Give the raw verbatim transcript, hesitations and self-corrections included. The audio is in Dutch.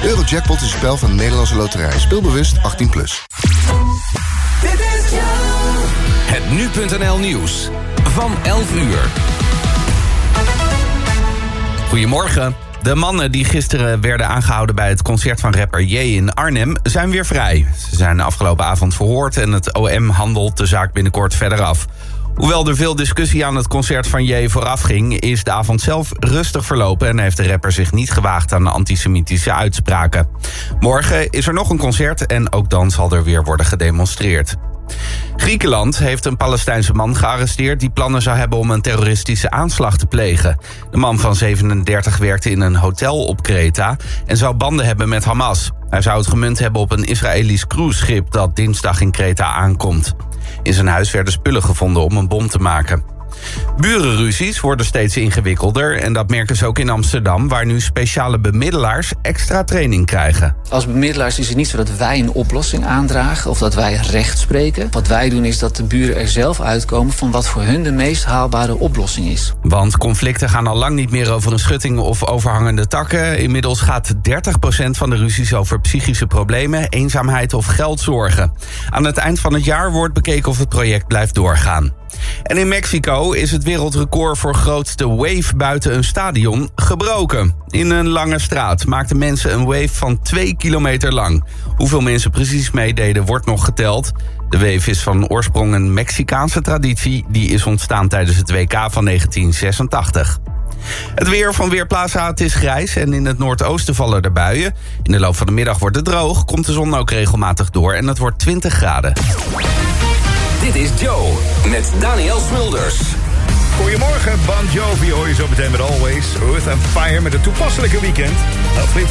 Eurojackpot is een spel van de Nederlandse Loterij. Speel bewust achttien plus. Het nu punt n l nieuws van elf uur. Goedemorgen. De mannen die gisteren werden aangehouden bij het concert van rapper J in Arnhem zijn weer vrij. Ze zijn afgelopen avond verhoord en het O M handelt de zaak binnenkort verder af. Hoewel er veel discussie aan het concert van J vooraf ging, is de avond zelf rustig verlopen en heeft de rapper zich niet gewaagd aan antisemitische uitspraken. Morgen is er nog een concert en ook dan zal er weer worden gedemonstreerd. Griekenland heeft een Palestijnse man gearresteerd die plannen zou hebben om een terroristische aanslag te plegen. De man van zevenendertig werkte in een hotel op Kreta en zou banden hebben met Hamas. Hij zou het gemunt hebben op een Israëlisch cruiseschip dat dinsdag in Kreta aankomt. In zijn huis werden spullen gevonden om een bom te maken. Burenruzies worden steeds ingewikkelder en dat merken ze ook in Amsterdam, waar nu speciale bemiddelaars extra training krijgen. Als bemiddelaars is het niet zo dat wij een oplossing aandragen of dat wij recht spreken. Wat wij doen is dat de buren er zelf uitkomen van wat voor hun de meest haalbare oplossing is. Want conflicten gaan al lang niet meer over een schutting of overhangende takken. Inmiddels gaat dertig procent van de ruzies over psychische problemen, eenzaamheid of geldzorgen. Aan het eind van het jaar wordt bekeken of het project blijft doorgaan. En in Mexico is het wereldrecord voor grootste wave buiten een stadion gebroken. In een lange straat maakten mensen een wave van twee kilometer lang. Hoeveel mensen precies meededen wordt nog geteld. De wave is van oorsprong een Mexicaanse traditie. Die is ontstaan tijdens het W K van negentien zesentachtig. Het weer van Weerplaza, het is grijs en in het noordoosten vallen er buien. In de loop van de middag wordt het droog, komt de zon ook regelmatig door en het wordt twintig graden. Dit is Joe met Daniel Smulders. Goedemorgen, Bon Jovi hoor je zo meteen met Always. Earth and Fire met een toepasselijke weekend. Dat